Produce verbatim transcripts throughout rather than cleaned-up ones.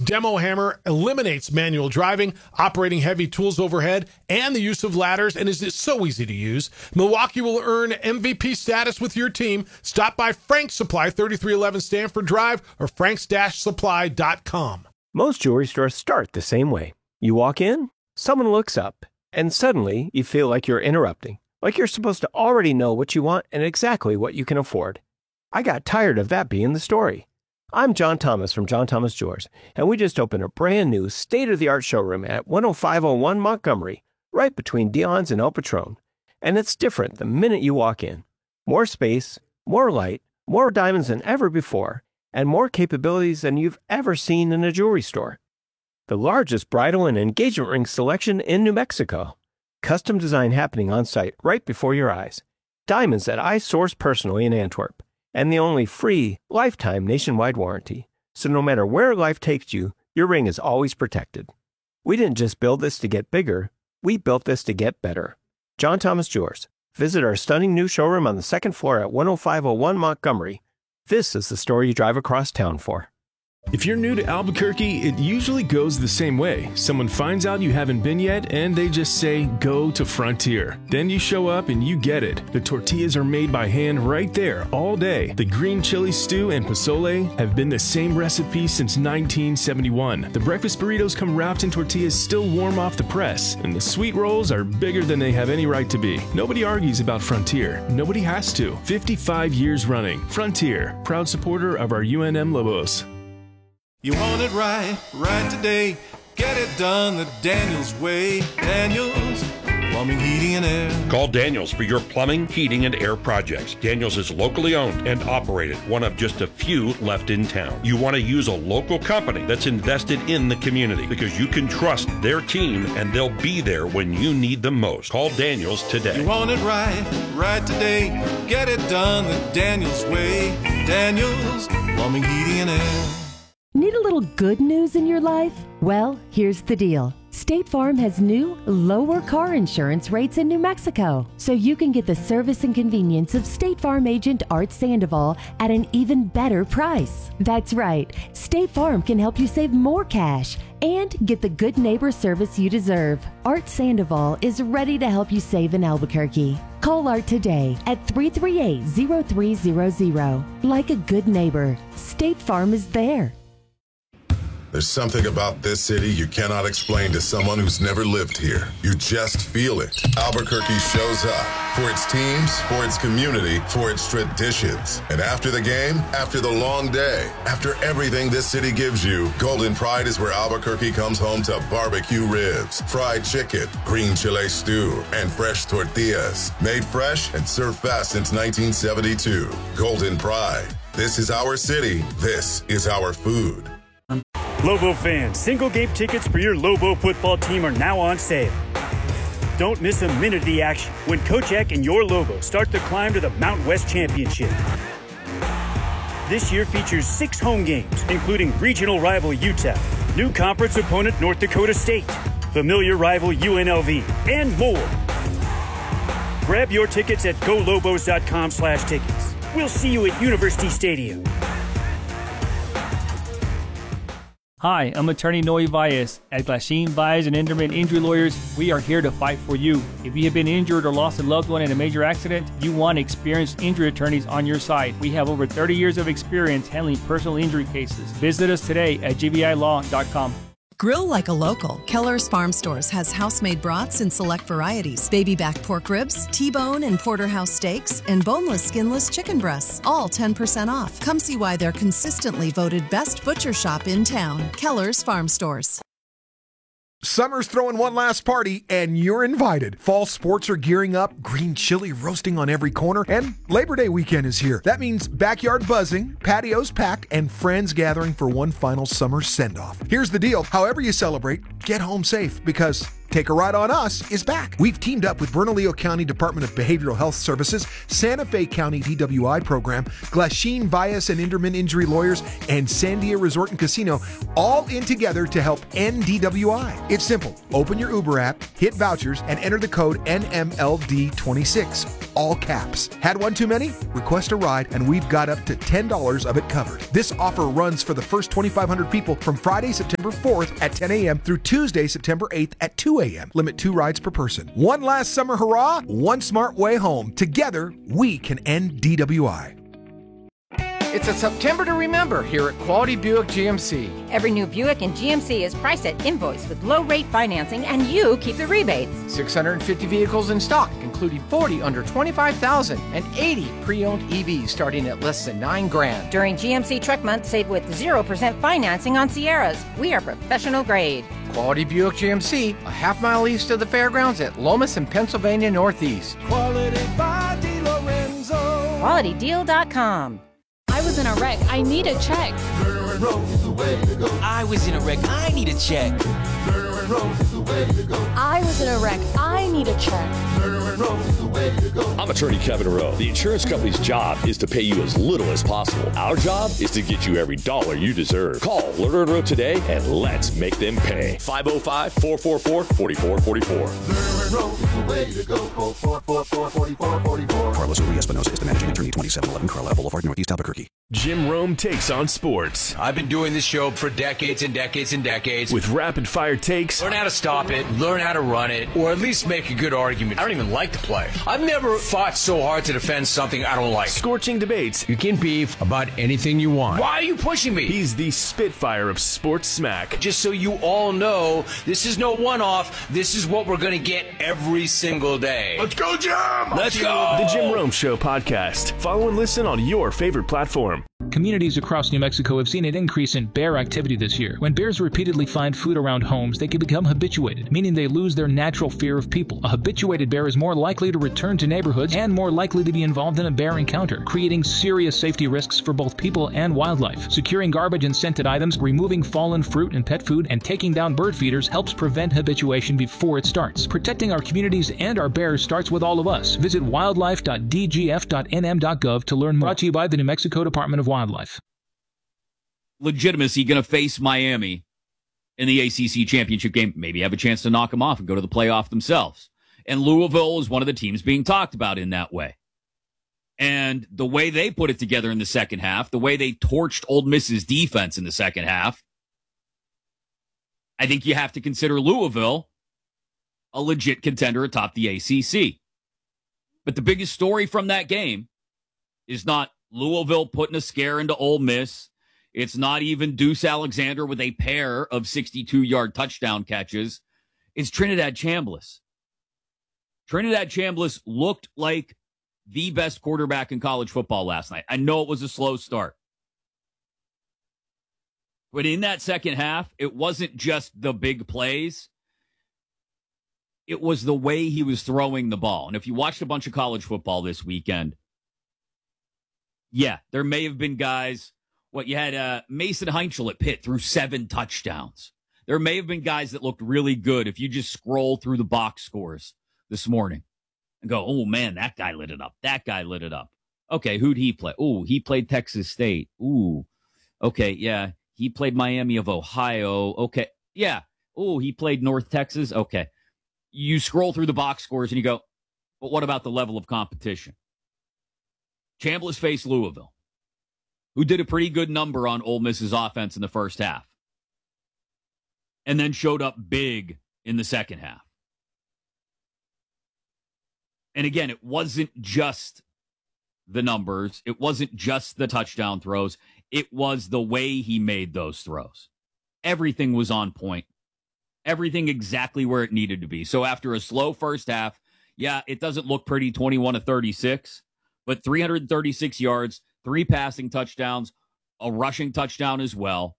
Demo Hammer eliminates manual driving, operating heavy tools overhead, and the use of ladders, and is so easy to use. Milwaukee will earn M V P status with your team. Stop by Frank's Supply, thirty-three eleven Stanford Drive, or franks dash supply dot com. Most jewelry stores start the same way. You walk in, someone looks up, and suddenly you feel like you're interrupting, like you're supposed to already know what you want and exactly what you can afford. I got tired of that being the story. I'm John Thomas from John Thomas Jewelers, and we just opened a brand new state-of-the-art showroom at one oh five oh one Montgomery, right between Dion's and El Patron. And it's different the minute you walk in. More space, more light, more diamonds than ever before, and more capabilities than you've ever seen in a jewelry store. The largest bridal and engagement ring selection in New Mexico. Custom design happening on site right before your eyes. Diamonds that I source personally in Antwerp. And the only free, lifetime nationwide warranty. So no matter where life takes you, your ring is always protected. We didn't just build this to get bigger, we built this to get better. John Thomas Jewelers. Visit our stunning new showroom on the second floor at one oh five oh one Montgomery. This is the story you drive across town for. If you're new to Albuquerque, it usually goes the same way. Someone finds out you haven't been yet, and they just say, go to Frontier. Then you show up and you get it. The tortillas are made by hand right there, all day. The green chili stew and pozole have been the same recipe since nineteen seventy-one. The breakfast burritos come wrapped in tortillas still warm off the press, and the sweet rolls are bigger than they have any right to be. Nobody argues about Frontier. Nobody has to. fifty-five years running. Frontier, proud supporter of our U N M Lobos. You want it right, right today. Get it done the Daniels way. Daniels Plumbing, Heating, and Air. Call Daniels for your plumbing, heating, and air projects. Daniels is locally owned and operated, one of just a few left in town. You want to use a local company that's invested in the community because you can trust their team and they'll be there when you need them most. Call Daniels today. You want it right, right today. Get it done the Daniels way. Daniels Plumbing, Heating, and Air. Need a little good news in your life? Well, here's the deal. State Farm has new, lower car insurance rates in New Mexico, so you can get the service and convenience of State Farm agent Art Sandoval at an even better price. That's right. State Farm can help you save more cash and get the good neighbor service you deserve. Art Sandoval is ready to help you save in Albuquerque. Call Art today at three three eight, zero three zero zero. Like a good neighbor, State Farm is there. There's something about this city you cannot explain to someone who's never lived here. You just feel it. Albuquerque shows up for its teams, for its community, for its traditions. And after the game, after the long day, after everything this city gives you, Golden Pride is where Albuquerque comes home to barbecue ribs, fried chicken, green chile stew, and fresh tortillas. Made fresh and served fast since nineteen seventy-two. Golden Pride. This is our city. This is our food. Lobo fans, single game tickets for your Lobo football team are now on sale. Don't miss a minute of the action when Coach Eck and your Lobo start the climb to the Mountain West Championship. This year features six home games, including regional rival U T E P, new conference opponent North Dakota State, familiar rival U N L V, and more. Grab your tickets at go lobos dot com slash tickets. We'll see you at University Stadium. Hi, I'm attorney Noe Valles. At Glasheen, Valles and Inderman Injury Lawyers, we are here to fight for you. If you have been injured or lost a loved one in a major accident, you want experienced injury attorneys on your side. We have over thirty years of experience handling personal injury cases. Visit us today at g v i law dot com. Grill like a local. Keller's Farm Stores has house-made brats in select varieties, baby back pork ribs, T-bone and porterhouse steaks, and boneless, skinless chicken breasts, all ten percent off. Come see why they're consistently voted best butcher shop in town. Keller's Farm Stores. Summer's throwing one last party, and you're invited. Fall sports are gearing up, green chili roasting on every corner, and Labor Day weekend is here. That means backyard buzzing, patios packed, and friends gathering for one final summer send-off. Here's the deal. However you celebrate, get home safe, because Take a Ride on Us is back. We've teamed up with Bernalillo County Department of Behavioral Health Services, Santa Fe County D W I Program, Glasheen, Valles and Inderman Injury Lawyers, and Sandia Resort and Casino, all in together to help end D W I. It's simple. Open your Uber app, hit vouchers, and enter the code N M L D twenty-six. all caps. Had one too many? Request a ride, and we've got up to ten dollars of it covered. This offer runs for the first twenty-five hundred people from Friday, September fourth at ten a.m. through Tuesday, September eighth at two a.m. Limit two rides per person. One last summer hurrah, one smart way home. Together, we can end D W I. It's a September to remember here at Quality Buick G M C. Every new Buick in G M C is priced at invoice with low-rate financing, and you keep the rebates. six hundred fifty vehicles in stock, including forty under twenty-five thousand and eighty pre-owned E Vs starting at less than nine grand. During G M C Truck Month, save with zero percent financing on Sierras. We are professional grade. Quality Buick G M C, a half mile east of the fairgrounds at Lomas and Pennsylvania Northeast. Quality by DiLorenzo. Quality deal dot com. I was in a wreck. I need a check. I was in a wreck. I need a check. I was in a wreck. I need a check. I'm attorney Kevin Rowe. The insurance company's job is to pay you as little as possible. Our job is to get you every dollar you deserve. Call Lerner and Rowe today and let's make them pay. five oh five, four four four, four four four four. Carlos Uri Espinosa is the managing attorney, twenty-seven eleven Carlisle Boulevard, Northeast Albuquerque. Jim Rome takes on sports. I've been doing this show for decades and decades and decades. With rapid fire takes. Learn how to stop it, learn how to run it, or at least make a good argument. I don't even like to play. I've never fought so hard to defend something I don't like. Scorching debates. You can beef about anything you want. Why are you pushing me? He's the Spitfire of sports smack. Just so you all know, this is no one-off. This is what we're going to get every single day. Let's go, Jim! Let's go! The Jim Rome Show podcast. Follow and listen on your favorite platform. Communities across New Mexico have seen an increase in bear activity this year. When bears repeatedly find food around homes, they can become habituated, meaning they lose their natural fear of people. A habituated bear is more likely to return to neighborhoods and more likely to be involved in a bear encounter, creating serious safety risks for both people and wildlife. Securing garbage and scented items, removing fallen fruit and pet food, and taking down bird feeders helps prevent habituation before it starts. Protecting our communities and our bears starts with all of us. Visit wildlife dot d g f dot n m dot gov to learn more. Brought to you by the New Mexico Department of Wildlife. Legitimacy going to face Miami in the A C C championship game. Maybe have a chance to knock them off and go to the playoff themselves. And Louisville is one of the teams being talked about in that way. And the way they put it together in the second half, the way they torched Ole Miss's defense in the second half, I think you have to consider Louisville a legit contender atop the A C C. But the biggest story from that game is not Louisville putting a scare into Ole Miss. It's not even Deuce Alexander with a pair of sixty-two-yard touchdown catches. It's Trinidad Chambliss. Trinidad Chambliss looked like the best quarterback in college football last night. I know it was a slow start. But in that second half, it wasn't just the big plays. It was the way he was throwing the ball. And if you watched a bunch of college football this weekend, yeah, there may have been guys. What you had, uh, Mason Heinchel at Pitt threw seven touchdowns. There may have been guys that looked really good if you just scroll through the box scores this morning and go, oh, man, that guy lit it up. That guy lit it up. Okay, who'd he play? Oh, he played Texas State. Ooh, okay, yeah. He played Miami of Ohio. Okay, yeah. Oh, he played North Texas. Okay. You scroll through the box scores and you go, but what about the level of competition? Chambliss faced Louisville, who did a pretty good number on Ole Miss's offense in the first half, and then showed up big in the second half. And again, it wasn't just the numbers. It wasn't just the touchdown throws. It was the way he made those throws. Everything was on point. Everything exactly where it needed to be. So after a slow first half, yeah, it doesn't look pretty, twenty-one to thirty-six, but three hundred thirty-six yards, three passing touchdowns, a rushing touchdown as well.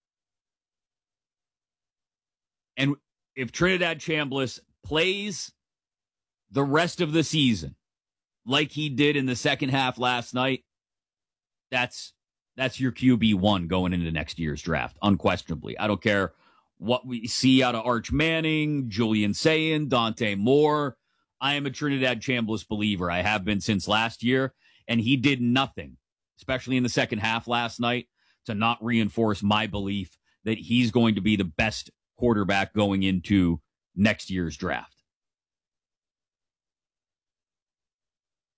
And if Trinidad Chambliss plays the rest of the season like he did in the second half last night, that's that's your Q B one going into next year's draft, unquestionably. I don't care what we see out of Arch Manning, Julian Sayin, Dante Moore. I am a Trinidad Chambliss believer. I have been since last year, and he did nothing, especially in the second half last night, to not reinforce my belief that he's going to be the best quarterback going into next year's draft.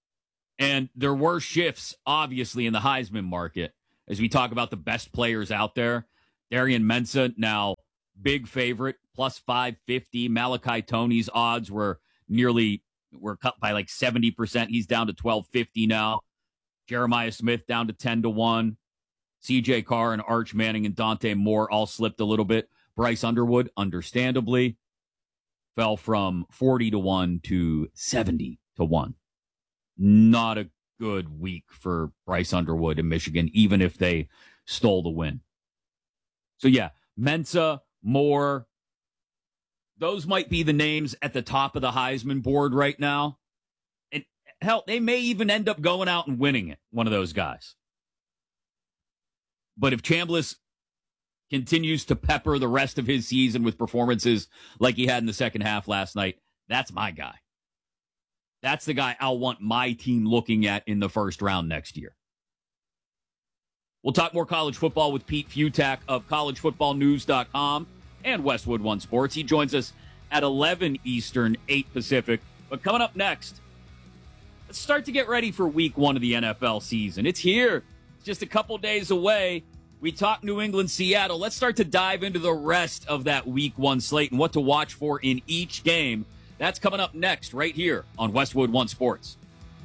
And there were shifts, obviously, in the Heisman market. As we talk about the best players out there, Darian Mensah, now big favorite, plus five fifty. Malachi Toney's odds were nearly, were cut by like seventy percent. He's down to twelve fifty now. Jeremiah Smith down to ten to one. C J Carr and Arch Manning and Dante Moore all slipped a little bit. Bryce Underwood, understandably, fell from forty to one to seventy to one. Not a good week for Bryce Underwood in Michigan, even if they stole the win. So, yeah, Mensah, Moore, those might be the names at the top of the Heisman board right now. And hell, they may even end up going out and winning it, one of those guys. But if Chambliss continues to pepper the rest of his season with performances like he had in the second half last night, that's my guy. That's the guy I'll want my team looking at in the first round next year. We'll talk more college football with Pete Futak of college football news dot com and Westwood One Sports. He joins us at eleven Eastern, eight Pacific. But coming up next, let's start to get ready for week one of the N F L season. It's here. It's just a couple days away. We talked New England, Seattle. Let's start to dive into the rest of that week one slate and what to watch for in each game. That's coming up next right here on Westwood One Sports.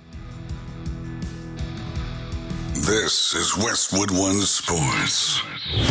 This is Westwood One Sports.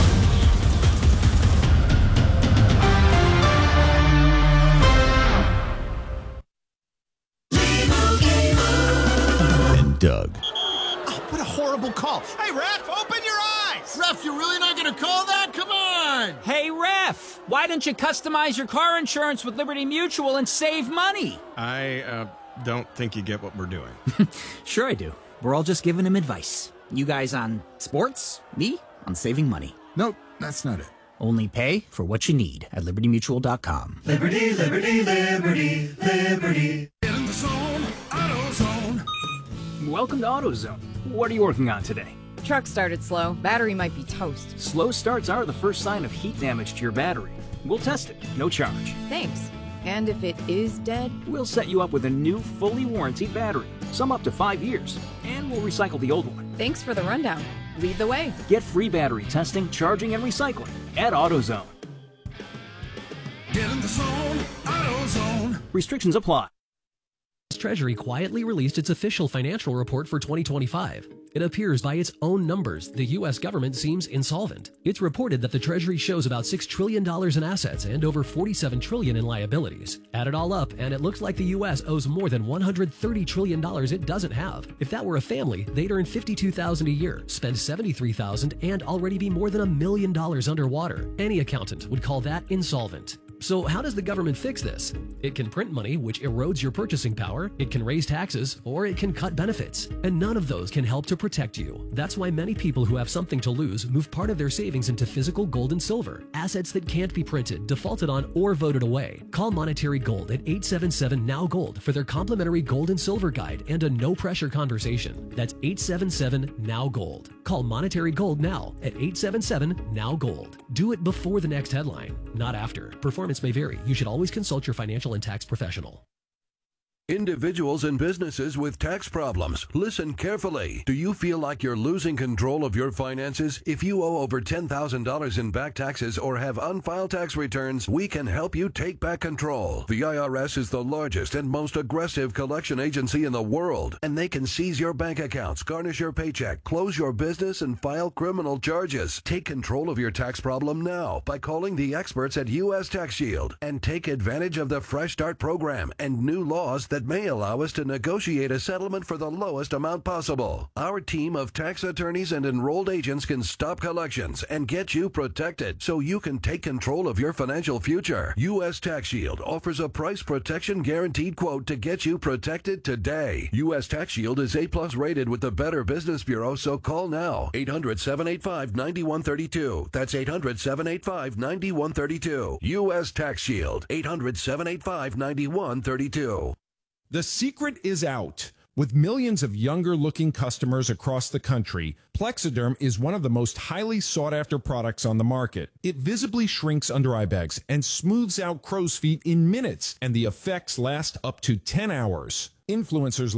And Doug. Oh, what a horrible call. Hey, ref, open your eyes. Ref, you're really not going to call that? Come on. Hey, ref, why don't you customize your car insurance with Liberty Mutual and save money? I uh, don't think you get what we're doing. Sure I do. We're all just giving him advice. You guys on sports, me on saving money. Nope, that's not it. Only pay for what you need at liberty mutual dot com. Liberty, liberty, liberty, liberty. Get in the zone, AutoZone. Welcome to AutoZone. What are you working on today? Truck started slow. Battery might be toast. Slow starts are the first sign of heat damage to your battery. We'll test it, no charge. Thanks. And if it is dead? We'll set you up with a new, fully warranted battery, some up to five years, and we'll recycle the old one. Thanks for the rundown. Lead the way. Get free battery testing, charging, and recycling at AutoZone. Get in the zone, AutoZone. Restrictions apply. Treasury quietly released its official financial report for twenty twenty-five. It appears by its own numbers, the U S government seems insolvent. It's reported that the Treasury shows about six trillion dollars in assets and over forty-seven trillion dollars in liabilities. Add it all up, and it looks like the U S owes more than one hundred thirty trillion dollars it doesn't have. If that were a family, they'd earn fifty-two thousand dollars a year, spend seventy-three thousand dollars, and already be more than a million dollars underwater. Any accountant would call that insolvent. So how does the government fix this? It can print money, which erodes your purchasing power, it can raise taxes, or it can cut benefits. And none of those can help to protect you. That's why many people who have something to lose move part of their savings into physical gold and silver, assets that can't be printed, defaulted on, or voted away. Call Monetary Gold at eight seven seven N O W Gold for their complimentary gold and silver guide and a no-pressure conversation. That's eight seven seven N O W Gold. Call Monetary Gold now at eight seven seven N O W Gold. Do it before the next headline, not after. Performance may vary. You should always consult your financial and tax professional. Individuals and businesses with tax problems, listen carefully. Do you feel like you're losing control of your finances? If you owe over ten thousand dollars in back taxes or have unfiled tax returns, we can help you take back control. The I R S is the largest and most aggressive collection agency in the world, and they can seize your bank accounts, garnish your paycheck, close your business, and file criminal charges. Take control of your tax problem now by calling the experts at U S Tax Shield and take advantage of the Fresh Start program and new laws that may allow us to negotiate a settlement for the lowest amount possible. Our team of tax attorneys and enrolled agents can stop collections and get you protected so you can take control of your financial future. U S Tax Shield offers a price protection guaranteed quote to get you protected today. U S Tax Shield is A plus rated with the Better Business Bureau, so call now. eight hundred, seven eight five, nine one three two. That's eight hundred, seven eight five, nine one three two. U S Tax Shield. eight hundred, seven eight five, nine one three two. The secret is out. With millions of younger-looking customers across the country, Plexiderm is one of the most highly sought-after products on the market. It visibly shrinks under eye bags and smooths out crow's feet in minutes, and the effects last up to ten hours. Influencers love it,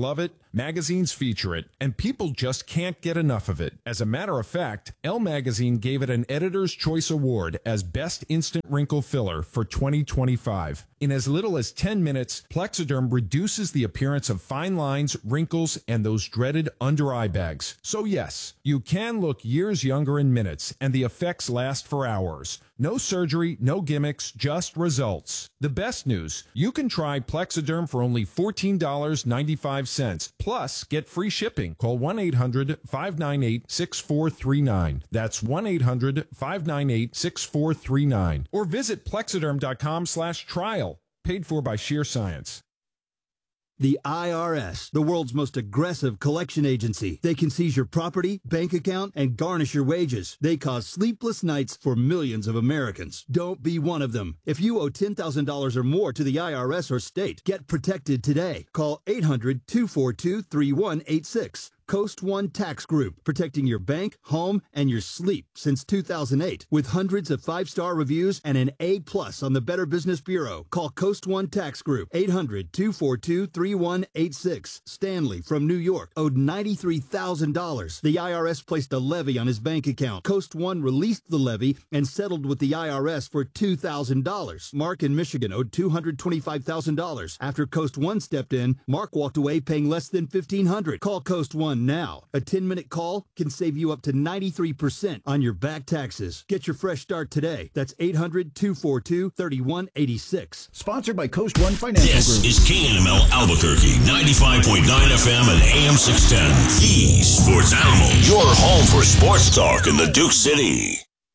Magazines feature it, and people just can't get enough of it. As a matter of fact, Elle Magazine gave it an Editor's Choice Award as Best Instant Wrinkle Filler for twenty twenty-five. In as little as ten minutes, Plexiderm reduces the appearance of fine lines, wrinkles, and those dreaded under-eye bags. So yes, you can look years younger in minutes, and the effects last for hours. No surgery, no gimmicks, just results. The best news, you can try Plexiderm for only fourteen dollars and ninety-five cents. Plus, get free shipping. Call one eight hundred, five nine eight, six four three nine. That's one eight hundred, five nine eight, six four three nine. Or visit plexiderm.com slash trial. Paid for by Sheer Science. The I R S, the world's most aggressive collection agency. They can seize your property, bank account, and garnish your wages. They cause sleepless nights for millions of Americans. Don't be one of them. If you owe ten thousand dollars or more to the I R S or state, get protected today. Call eight hundred, two four two, three one eight six. Coast One Tax Group, protecting your bank, home, and your sleep since two thousand eight. With hundreds of five-star reviews and an A plus on the Better Business Bureau. Call Coast One Tax Group, eight hundred, two four two, three one eight six. Stanley from New York owed ninety-three thousand dollars. The I R S placed a levy on his bank account. Coast One released the levy and settled with the I R S for two thousand dollars. Mark in Michigan owed two hundred twenty-five thousand dollars. After Coast One stepped in, Mark walked away paying less than fifteen hundred dollars. Call Coast One now. A ten-minute call can save you up to ninety-three percent on your back taxes. Get your fresh start today. That's eight hundred, two four two, three one eight six. Sponsored by Coast One Financial this Group. This is K N M L Albuquerque, ninety-five point nine F M and A M six ten. The Sports Animal. Your home for sports talk in the Duke City.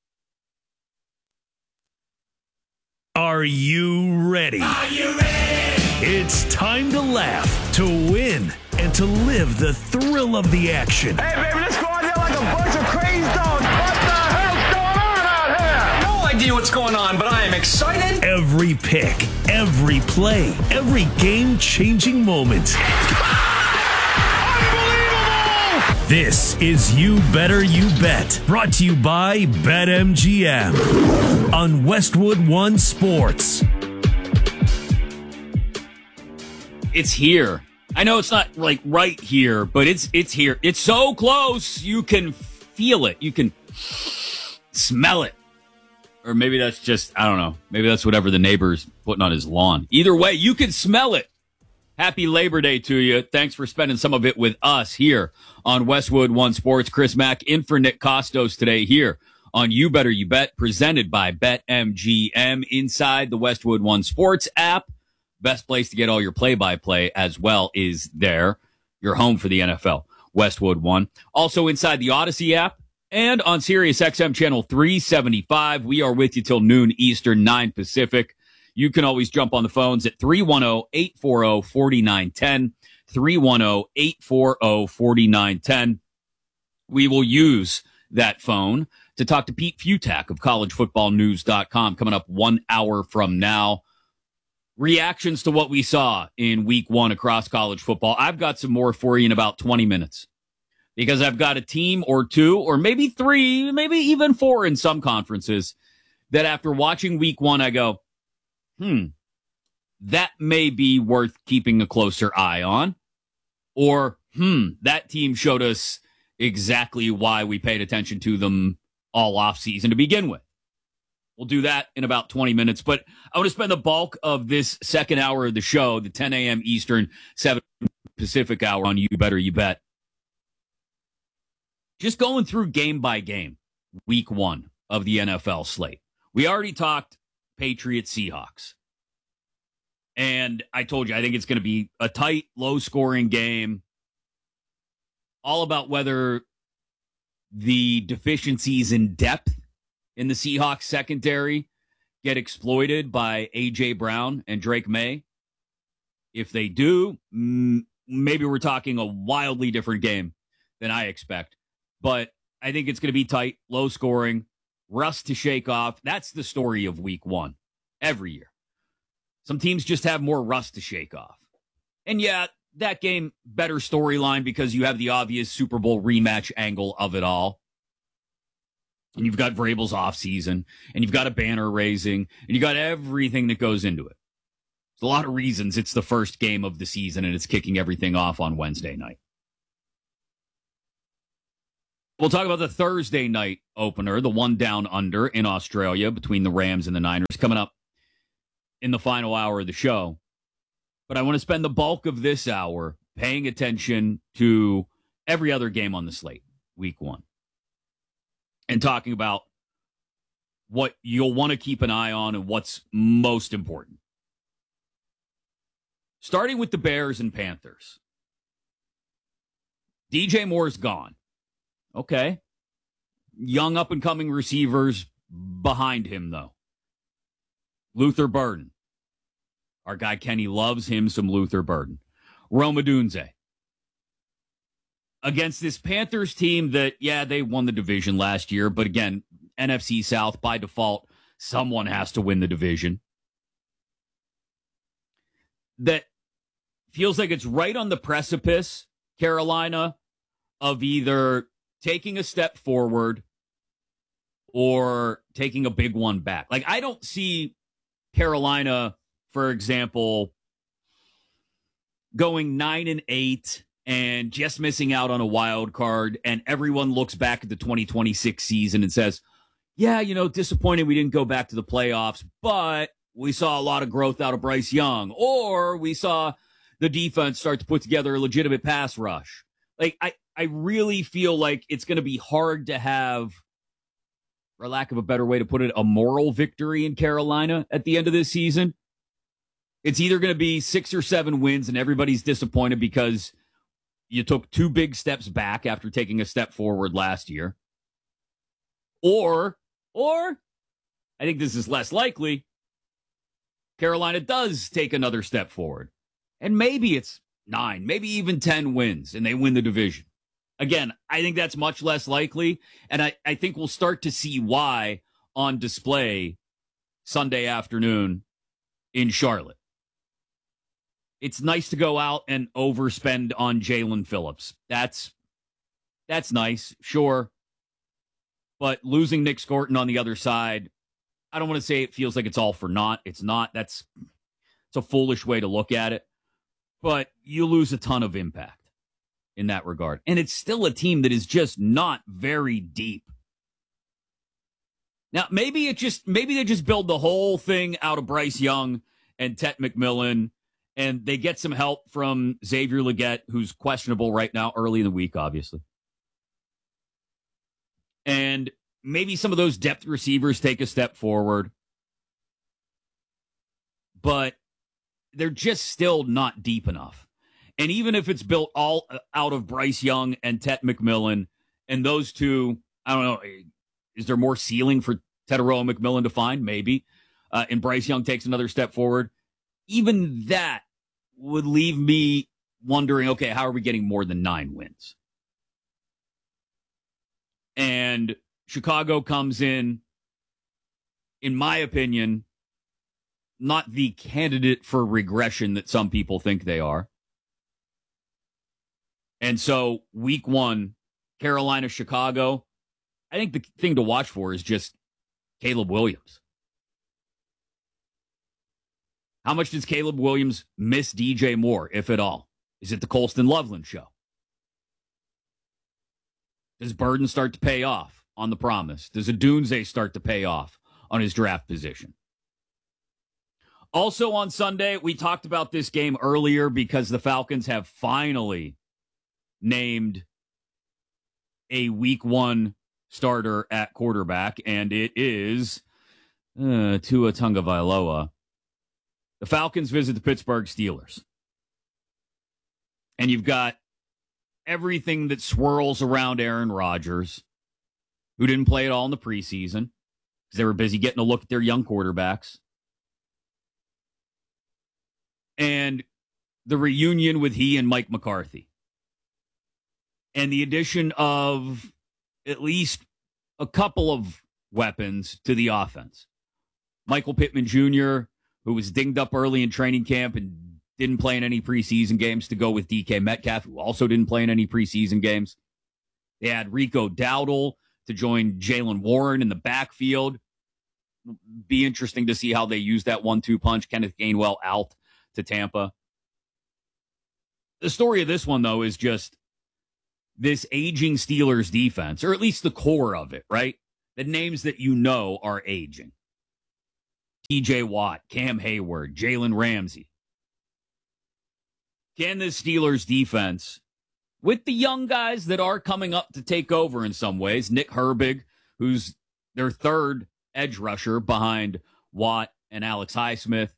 Are you ready? Are you ready? It's time to laugh, to win, and to live the thrill of the action. Hey, baby, let's go out there like a bunch of crazy dogs. What the hell's going on out here? No idea what's going on, but I am excited. Every pick, every play, every game-changing moment. Unbelievable! This is You Better You Bet, brought to you by BetMGM on Westwood One Sports. It's here. I know it's not like right here, but it's it's here. It's so close. You can feel it. You can smell it. Or maybe that's just, I don't know. Maybe that's whatever the neighbor's putting on his lawn. Either way, you can smell it. Happy Labor Day to you. Thanks for spending some of it with us here on Westwood One Sports. Chris Mack in for Nick Costos today here on You Better You Bet, presented by BetMGM inside the Westwood One Sports app. Best place to get all your play-by-play as well is there. Your home for the N F L, Westwood One. Also inside the Odyssey app and on Sirius X M channel three seventy-five. We are with you till noon Eastern, nine Pacific. You can always jump on the phones at three one zero, eight four zero, four nine one zero, three one zero, eight four zero, four nine one zero. We will use that phone to talk to Pete Futak of college football news dot com coming up one hour from now. Reactions to what we saw in week one across college football. I've got some more for you in about twenty minutes because I've got a team or two or maybe three, maybe even four in some conferences that after watching week one, I go, hmm, that may be worth keeping a closer eye on. Or, hmm, that team showed us exactly why we paid attention to them all offseason to begin with. We'll do that in about twenty minutes, but I want to spend the bulk of this second hour of the show, the ten a.m. Eastern, seven Pacific hour on You Better You Bet, just going through game by game, week one of the N F L slate. We already talked Patriots Seahawks, and I told you I think it's going to be a tight, low-scoring game, all about whether the deficiencies in depth in the Seahawks secondary get exploited by A J. Brown and Drake May. If they do, m- maybe we're talking a wildly different game than I expect. But I think it's going to be tight, low scoring, rust to shake off. That's the story of week one every year. Some teams just have more rust to shake off. And yeah, that game, better storyline because you have the obvious Super Bowl rematch angle of it all. And you've got Vrabel's offseason, and you've got a banner raising, and you've got everything that goes into it. There's a lot of reasons it's the first game of the season and it's kicking everything off on Wednesday night. We'll talk about the Thursday night opener, the one down under in Australia between the Rams and the Niners, coming up in the final hour of the show. But I want to spend the bulk of this hour paying attention to every other game on the slate, week one, and talking about what you'll want to keep an eye on and what's most important. Starting with the Bears and Panthers. D J Moore's gone. Okay. Young up-and-coming receivers behind him, though. Luther Burden. Our guy Kenny loves him some Luther Burden. Rome Odunze. Against this Panthers team that, yeah, they won the division last year, but again, N F C South, by default, someone has to win the division. That feels like it's right on the precipice, Carolina, of either taking a step forward or taking a big one back. Like, I don't see Carolina, for example, going nine and eight and just missing out on a wild card, and everyone looks back at the twenty twenty-six season and says, yeah, you know, disappointing we didn't go back to the playoffs, but we saw a lot of growth out of Bryce Young, or we saw the defense start to put together a legitimate pass rush. Like, I, I really feel like it's going to be hard to have, for lack of a better way to put it, a moral victory in Carolina at the end of this season. It's either going to be six or seven wins and everybody's disappointed because you took two big steps back after taking a step forward last year. Or, or, I think this is less likely, Carolina does take another step forward. And maybe it's nine, maybe even ten wins, and they win the division. Again, I think that's much less likely, and I, I think we'll start to see why on display Sunday afternoon in Charlotte. It's nice to go out and overspend on Jalen Phillips. That's that's nice, sure. But losing Nick Scorton on the other side, I don't want to say it feels like it's all for naught. It's not. That's it's a foolish way to look at it. But you lose a ton of impact in that regard. And it's still a team that is just not very deep. Now, maybe it just maybe they just build the whole thing out of Bryce Young and Tet McMillan, and they get some help from Xavier Legette, who's questionable right now, early in the week, obviously. And maybe some of those depth receivers take a step forward. But they're just still not deep enough. And even if it's built all out of Bryce Young and Tet McMillan, and those two, I don't know, is there more ceiling for Tetairoa McMillan to find? Maybe. Uh, and Bryce Young takes another step forward. Even that would leave me wondering, okay, how are we getting more than nine wins? And Chicago comes in, in my opinion, not the candidate for regression that some people think they are. And so week one, Carolina, Chicago, I think the thing to watch for is just Caleb Williams. How much does Caleb Williams miss D J Moore, if at all? Is it the Colston Loveland show? Does Burden start to pay off on the promise? Does Odunze start to pay off on his draft position? Also on Sunday, we talked about this game earlier because the Falcons have finally named a week one starter at quarterback, and it is uh, Tua Tagovailoa. The Falcons visit the Pittsburgh Steelers. And you've got everything that swirls around Aaron Rodgers, who didn't play at all in the preseason because they were busy getting a look at their young quarterbacks. And the reunion with he and Mike McCarthy. And the addition of at least a couple of weapons to the offense. Michael Pittman Junior, who was dinged up early in training camp and didn't play in any preseason games, to go with D K Metcalf, who also didn't play in any preseason games. They had Rico Dowdle to join Jaylen Warren in the backfield. Be interesting to see how they use that one two punch. Kenneth Gainwell out to Tampa. The story of this one, though, is just this aging Steelers defense, or at least the core of it, right? The names that you know are aging. T J Watt, Cam Hayward, Jalen Ramsey. Can this Steelers defense, with the young guys that are coming up to take over in some ways, Nick Herbig, who's their third edge rusher behind Watt and Alex Highsmith,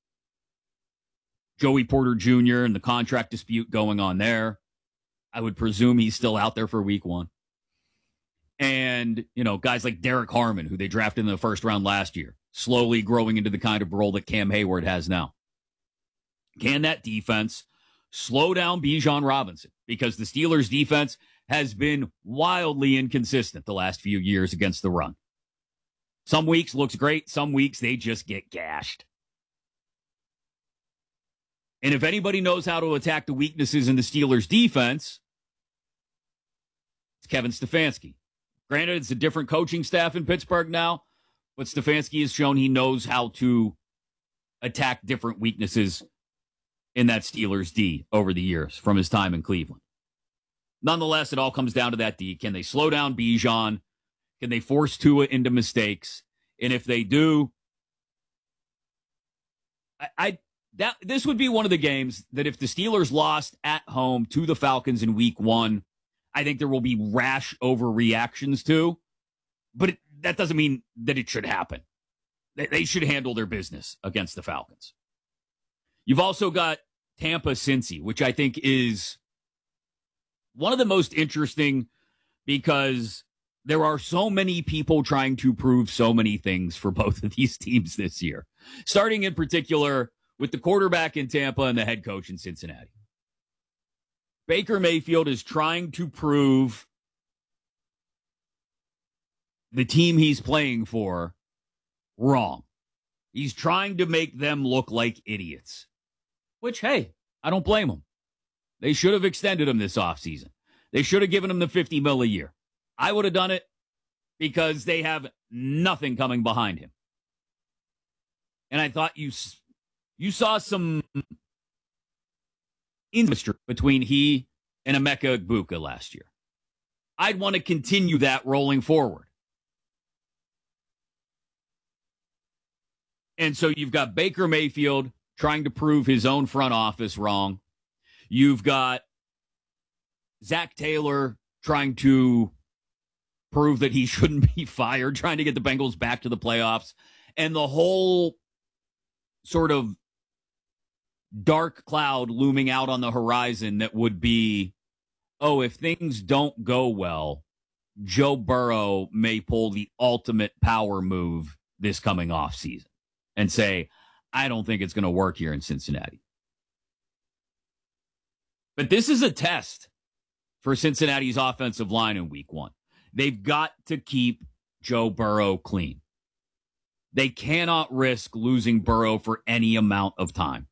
Joey Porter Junior and the contract dispute going on there. I would presume he's still out there for week one. And, you know, guys like Derek Harmon, who they drafted in the first round last year, slowly growing into the kind of role that Cam Hayward has now. Can that defense slow down Bijan Robinson? Because the Steelers' defense has been wildly inconsistent the last few years against the run. Some weeks looks great. Some weeks they just get gashed. And if anybody knows how to attack the weaknesses in the Steelers' defense, it's Kevin Stefanski. Granted, it's a different coaching staff in Pittsburgh now, but Stefanski has shown he knows how to attack different weaknesses in that Steelers D over the years from his time in Cleveland. Nonetheless, it all comes down to that D. Can they slow down Bijan? Can they force Tua into mistakes? And if they do, I, I that this would be one of the games that if the Steelers lost at home to the Falcons in week one, I think there will be rash overreactions to. But it, that doesn't mean that it should happen. They, they should handle their business against the Falcons. You've also got Tampa-Cincy, which I think is one of the most interesting because there are so many people trying to prove so many things for both of these teams this year, starting in particular with the quarterback in Tampa and the head coach in Cincinnati. Baker Mayfield is trying to prove the team he's playing for wrong. He's trying to make them look like idiots, which, hey, I don't blame him. They should have extended him this offseason. They should have given him the fifty mil a year. I would have done it because they have nothing coming behind him. And I thought you you saw some industry between he and Emeka Egbuka last year. I'd want to continue that rolling forward. And so you've got Baker Mayfield trying to prove his own front office wrong. You've got Zach Taylor trying to prove that he shouldn't be fired, trying to get the Bengals back to the playoffs. And the whole sort of dark cloud looming out on the horizon that would be, oh, if things don't go well, Joe Burrow may pull the ultimate power move this coming offseason and say, I don't think it's going to work here in Cincinnati. But this is a test for Cincinnati's offensive line in week one. They've got to keep Joe Burrow clean. They cannot risk losing Burrow for any amount of time.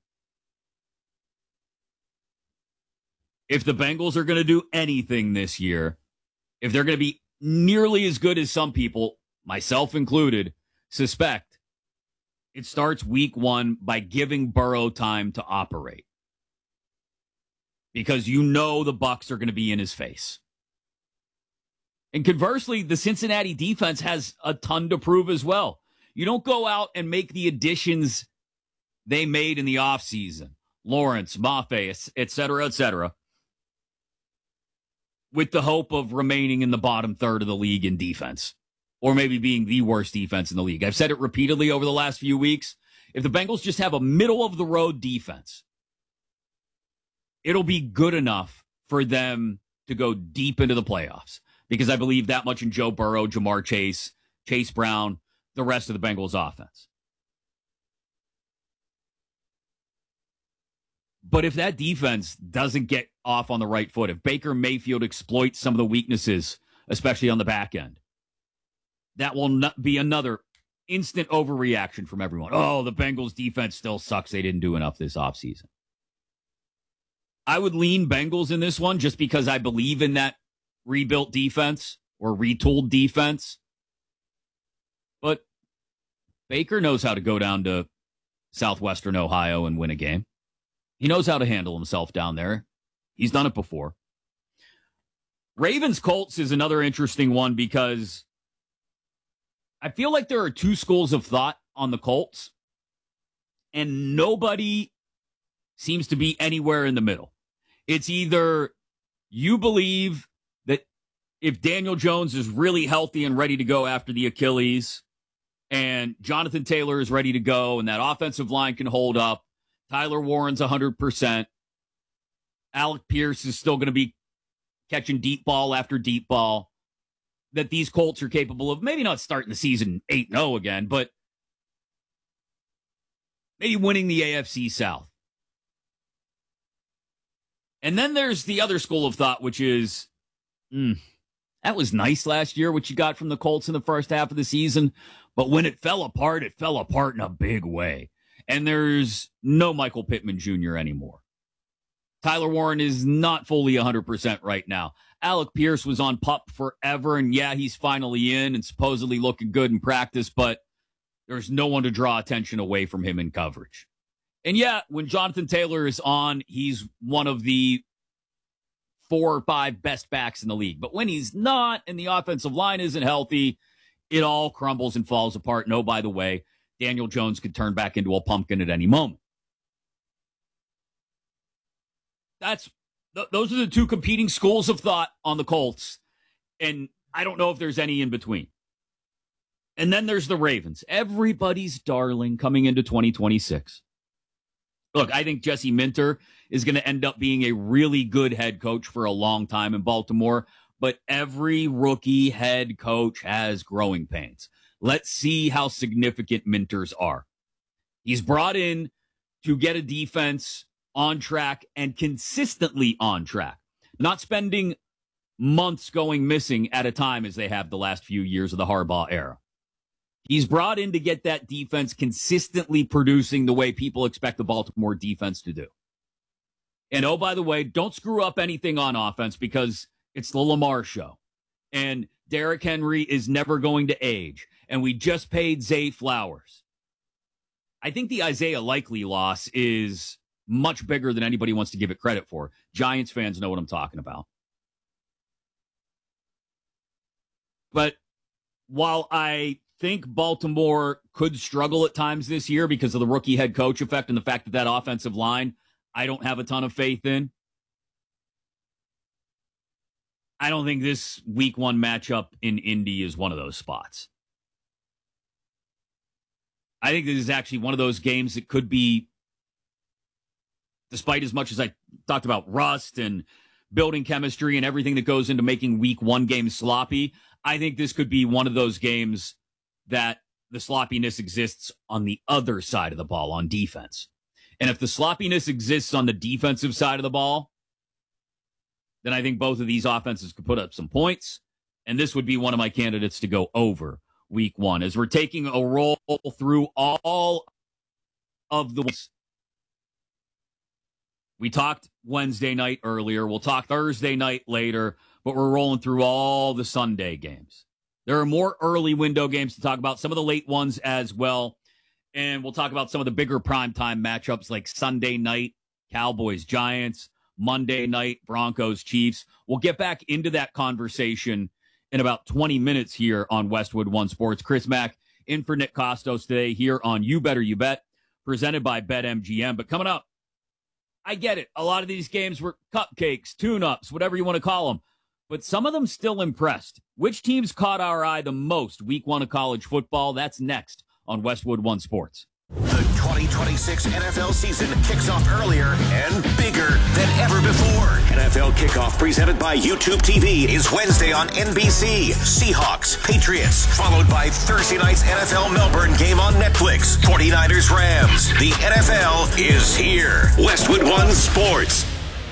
If the Bengals are going to do anything this year, if they're going to be nearly as good as some people, myself included, suspect, it starts week one by giving Burrow time to operate. Because you know the Bucs are going to be in his face. And conversely, the Cincinnati defense has a ton to prove as well. You don't go out and make the additions they made in the offseason, Lawrence, Mafe, et cetera, et cetera, with the hope of remaining in the bottom third of the league in defense, or maybe being the worst defense in the league. I've said it repeatedly over the last few weeks. If the Bengals just have a middle-of-the-road defense, it'll be good enough for them to go deep into the playoffs, because I believe that much in Joe Burrow, Jamar Chase, Chase Brown, the rest of the Bengals offense. But if that defense doesn't get off on the right foot, if Baker Mayfield exploits some of the weaknesses, especially on the back end, that will not be another instant overreaction from everyone. Oh, the Bengals defense still sucks. They didn't do enough this offseason. I would lean Bengals in this one just because I believe in that rebuilt defense or retooled defense. But Baker knows how to go down to Southwestern Ohio and win a game. He knows how to handle himself down there. He's done it before. Ravens Colts is another interesting one because I feel like there are two schools of thought on the Colts, and nobody seems to be anywhere in the middle. It's either you believe that if Daniel Jones is really healthy and ready to go after the Achilles, and Jonathan Taylor is ready to go, and that offensive line can hold up, Tyler Warren's one hundred percent, Alec Pierce is still going to be catching deep ball after deep ball, that these Colts are capable of maybe not starting the season eight and oh again, but maybe winning the A F C South. And then there's the other school of thought, which is, mm, that was nice last year, what you got from the Colts in the first half of the season, but when it fell apart, it fell apart in a big way. And there's no Michael Pittman Junior anymore. Tyler Warren is not fully one hundred percent right now. Alec Pierce was on PUP forever, and yeah, he's finally in and supposedly looking good in practice, but there's no one to draw attention away from him in coverage. And yeah, when Jonathan Taylor is on, he's one of the four or five best backs in the league. But when he's not and the offensive line isn't healthy, it all crumbles and falls apart. No, by the way, Daniel Jones could turn back into a pumpkin at any moment. That's th- those are the two competing schools of thought on the Colts, and I don't know if there's any in between. And then there's the Ravens, everybody's darling coming into twenty twenty-six. Look, I think Jesse Minter is going to end up being a really good head coach for a long time in Baltimore, but every rookie head coach has growing pains. Let's see how significant Minter's are. He's brought in to get a defense on track and consistently on track, not spending months going missing at a time as they have the last few years of the Harbaugh era. He's brought in to get that defense consistently producing the way people expect the Baltimore defense to do. And oh, by the way, don't screw up anything on offense because it's the Lamar show. And Derrick Henry is never going to age. And we just paid Zay Flowers. I think the Isaiah Likely loss is much bigger than anybody wants to give it credit for. Giants fans know what I'm talking about. But while I think Baltimore could struggle at times this year because of the rookie head coach effect and the fact that that offensive line, I don't have a ton of faith in. I don't think this week one matchup in Indy is one of those spots. I think this is actually one of those games that could be, despite as much as I talked about rust and building chemistry and everything that goes into making week one games sloppy, I think this could be one of those games that the sloppiness exists on the other side of the ball on defense. And if the sloppiness exists on the defensive side of the ball, then I think both of these offenses could put up some points. And this would be one of my candidates to go over week one. As we're taking a roll through all of the ones. We talked Wednesday night earlier. We'll talk Thursday night later, but we're rolling through all the Sunday games. There are more early window games to talk about, some of the late ones as well. And we'll talk about some of the bigger primetime matchups like Sunday night, Cowboys, Giants, Monday night, Broncos, Chiefs. We'll get back into that conversation in about twenty minutes here on Westwood One Sports. Chris Mack in for Nick Costos today here on You Better You Bet, presented by BetMGM. But coming up, I get it. A lot of these games were cupcakes, tune-ups, whatever you want to call them. But some of them still impressed. Which teams caught our eye the most week one of college football? That's next on Westwood One Sports. The twenty twenty-six N F L season kicks off earlier and bigger than ever before. N F L Kickoff presented by YouTube T V is Wednesday on N B C. Seahawks, Patriots, followed by Thursday night's N F L Melbourne game on Netflix. forty-niners, Rams. The N F L is here. Westwood One Sports.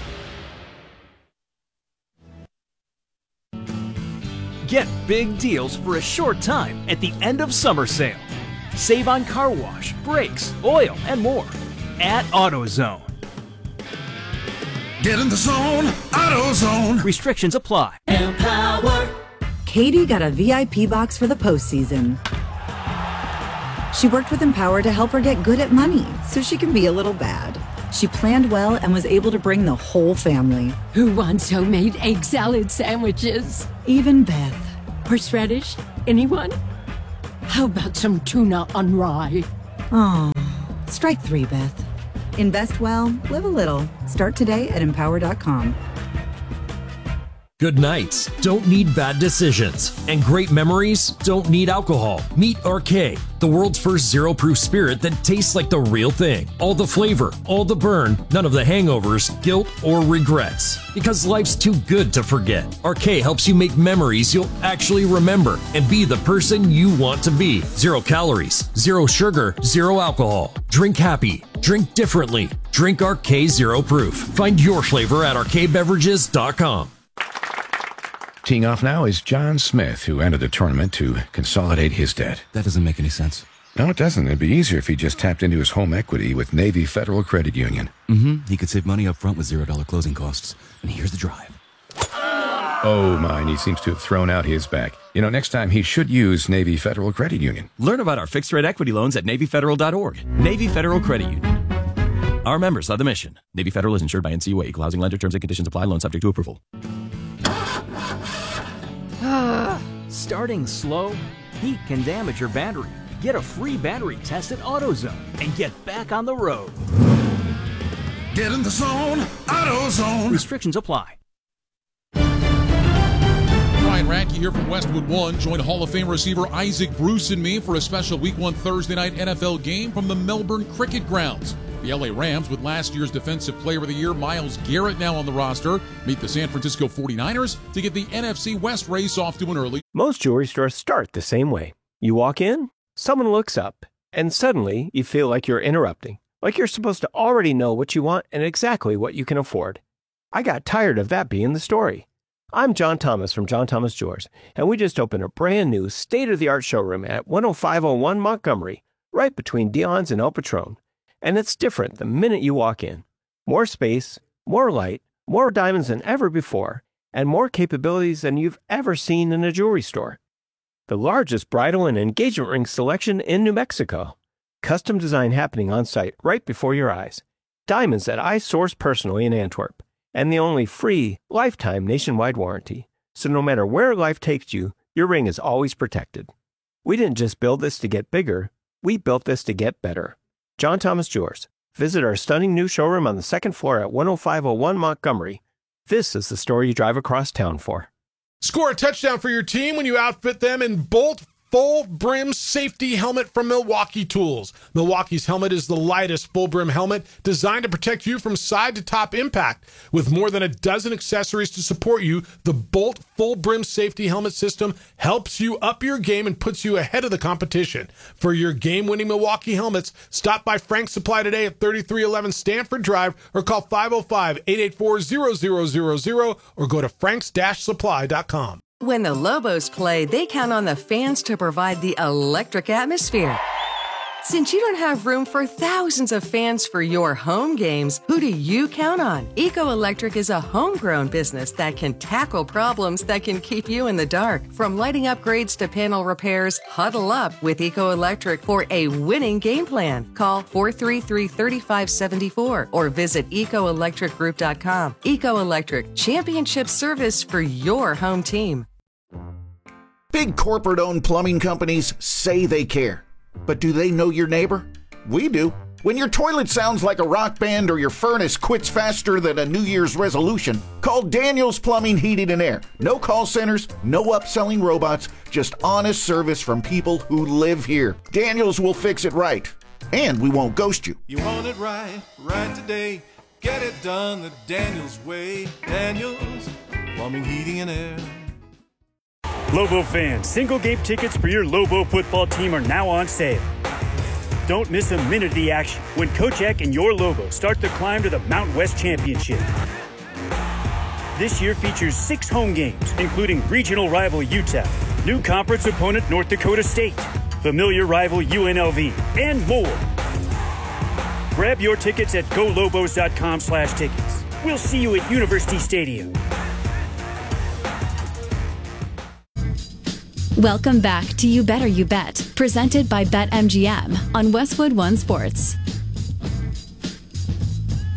Get big deals for a short time at the end of summer sale. Save on car wash, brakes, oil, and more at AutoZone. Get in the zone, AutoZone. Restrictions apply. Empower. Katie got a V I P box for the postseason. She worked with Empower to help her get good at money so she can be a little bad. She planned well and was able to bring the whole family. Who wants homemade egg salad sandwiches? Even Beth. Horseradish? Anyone? How about some tuna on rye? Oh, strike three, Beth. Invest well, live a little. Start today at empower dot com. Good nights don't need bad decisions, and great memories don't need alcohol. Meet R K, the world's first zero-proof spirit that tastes like the real thing. All the flavor, all the burn, none of the hangovers, guilt, or regrets. Because life's too good to forget. R K helps you make memories you'll actually remember and be the person you want to be. Zero calories, zero sugar, zero alcohol. Drink happy. Drink differently. Drink R K Zero Proof. Find your flavor at R K beverages dot com. Teeing off now is John Smith, who entered the tournament to consolidate his debt. That doesn't make any sense. No, it doesn't. It'd be easier if he just tapped into his home equity with Navy Federal Credit Union. Mm-hmm. He could save money up front with zero dollar closing costs. And here's the drive. Oh, my, he seems to have thrown out his back. You know, next time he should use Navy Federal Credit Union. Learn about our fixed-rate equity loans at Navy Federal dot org. Navy Federal Credit Union. Our members love the mission. Navy Federal is insured by N C U A. Equal housing lender. Terms and conditions apply. Loan subject to approval. Starting slow? Heat can damage your battery. Get a free battery test at AutoZone and get back on the road. Get in the zone, AutoZone. Restrictions apply. Ryan Radke here from Westwood One. Join Hall of Fame receiver Isaac Bruce and me for a special Week one Thursday night N F L game from the Melbourne Cricket Grounds. The L A Rams, with last year's Defensive Player of the Year, Myles Garrett, now on the roster, meet the San Francisco forty-niners to get the N F C West race off to an early. Most jewelry stores start the same way. You walk in, someone looks up, and suddenly you feel like you're interrupting, like you're supposed to already know what you want and exactly what you can afford. I got tired of that being the story. I'm John Thomas from John Thomas Jewelers, and we just opened a brand new state-of-the-art showroom at one oh five oh one Montgomery, right between Dion's and El Patron. And it's different the minute you walk in. More space, more light, more diamonds than ever before, and more capabilities than you've ever seen in a jewelry store. The largest bridal and engagement ring selection in New Mexico. Custom design happening on site right before your eyes. Diamonds that I source personally in Antwerp. And the only free, lifetime nationwide warranty. So no matter where life takes you, your ring is always protected. We didn't just build this to get bigger, we built this to get better. John Thomas Jewelers. Visit our stunning new showroom on the second floor at one oh five oh one Montgomery. This is the store you drive across town for. Score a touchdown for your team when you outfit them in Bolt Full Brim Safety Helmet from Milwaukee Tools. Milwaukee's helmet is the lightest full brim helmet designed to protect you from side to top impact. With more than a dozen accessories to support you, the Bolt Full Brim Safety Helmet system helps you up your game and puts you ahead of the competition. For your game-winning Milwaukee helmets, stop by Frank's Supply today at thirty-three eleven Stanford Drive or call five oh five, eight eight four, zero zero zero zero or go to franks dash supply dot com. When the Lobos play, they count on the fans to provide the electric atmosphere. Since you don't have room for thousands of fans for your home games, who do you count on? Eco Electric is a homegrown business that can tackle problems that can keep you in the dark. From lighting upgrades to panel repairs, huddle up with Eco Electric for a winning game plan. Call four three three, three five seven four or visit eco electric group dot com. Eco Electric, championship service for your home team. Big corporate-owned plumbing companies say they care. But do they know your neighbor? We do. When your toilet sounds like a rock band or your furnace quits faster than a New Year's resolution, call Daniels Plumbing, Heating and Air. No call centers, no upselling robots, just honest service from people who live here. Daniels will fix it right. And we won't ghost you. You want it right, right today. Get it done the Daniels way. Daniels Plumbing, Heating and Air. Lobo fans, single game tickets for your Lobo football team are now on sale. Don't miss a minute of the action when Coach Eck and your Lobo start the climb to the Mountain West Championship. This year features six home games, including regional rival U T E P, new conference opponent North Dakota State, familiar rival U N L V, and more. Grab your tickets at go lobos dot com slash tickets. We'll see you at University Stadium. Welcome back to You Better You Bet, presented by BetMGM on Westwood One Sports.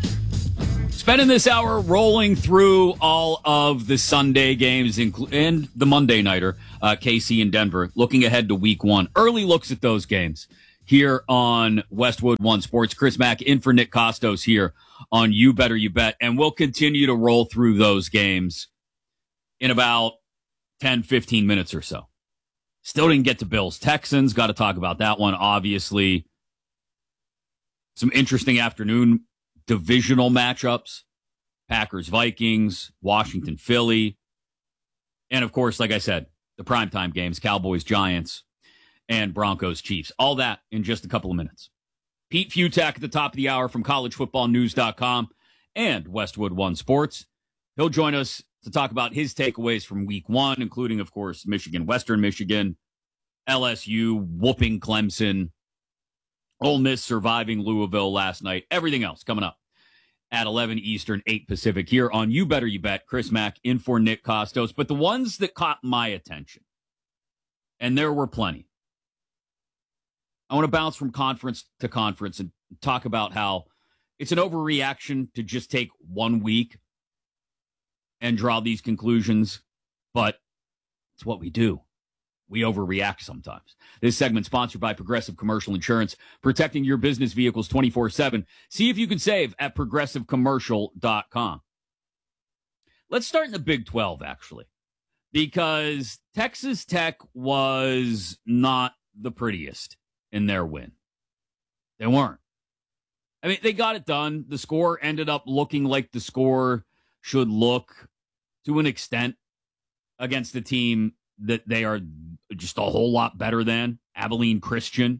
Spending this hour rolling through all of the Sunday games inclu- and the Monday nighter, uh, K C and Denver, looking ahead to week one. Early looks at those games here on Westwood One Sports. Chris Mack in for Nick Costos here on You Better You Bet. And we'll continue to roll through those games in about ten, fifteen minutes or so. Still didn't get to Bills Texans. Got to talk about that one, obviously. Some interesting afternoon divisional matchups. Packers Vikings, Washington Philly. And of course, like I said, the primetime games, Cowboys Giants and Broncos Chiefs. All that in just a couple of minutes. Pete Futak at the top of the hour from college football news dot com and Westwood One Sports. He'll join us to talk about his takeaways from week one, including, of course, Michigan, Western Michigan, L S U, whooping Clemson, Ole Miss surviving Louisville last night, everything else coming up at eleven Eastern, eight Pacific here on You Better You Bet. Chris Mack in for Nick Costos. But the ones that caught my attention, and there were plenty, I want to bounce from conference to conference and talk about how it's an overreaction to just take one week and draw these conclusions, but it's what we do. We overreact sometimes. This segment sponsored by Progressive Commercial Insurance, protecting your business vehicles twenty-four seven. See if you can save at progressive commercial dot com. Let's start in the Big twelve, actually, because Texas Tech was not the prettiest in their win. They weren't. I mean, they got it done. The score ended up looking like the score should look to an extent against the team that they are just a whole lot better than, Abilene Christian.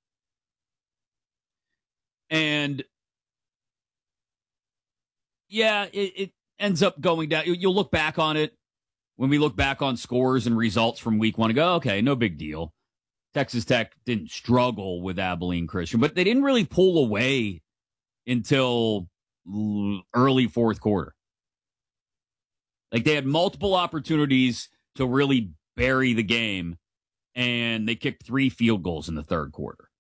And yeah, it, it ends up going down. You'll look back on it when we look back on scores and results from week one and go, okay, no big deal. Texas Tech didn't struggle with Abilene Christian, but they didn't really pull away until early fourth quarter. Like, they had multiple opportunities to really bury the game, and they kicked three field goals in the third quarter.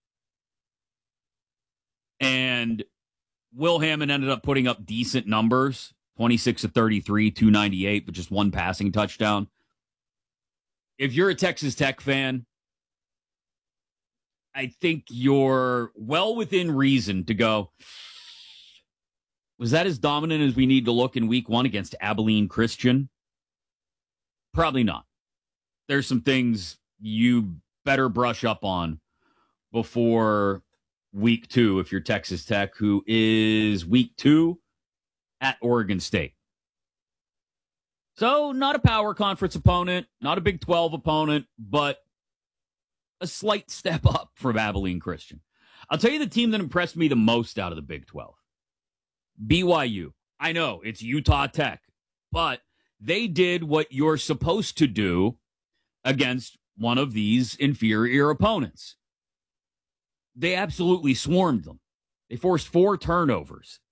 And Will Hammond ended up putting up decent numbers, twenty-six of thirty-three, two ninety-eight, but just one passing touchdown. If you're a Texas Tech fan, I think you're well within reason to go, was that as dominant as we need to look in week one against Abilene Christian? Probably not. There's some things you better brush up on before week two if you're Texas Tech, who is week two at Oregon State. So not a power conference opponent, not a Big twelve opponent, but a slight step up from Abilene Christian. I'll tell you the team that impressed me the most out of the Big twelve. B Y U. I know, it's Utah Tech, but they did what you're supposed to do against one of these inferior opponents. They absolutely swarmed them. They forced four turnovers.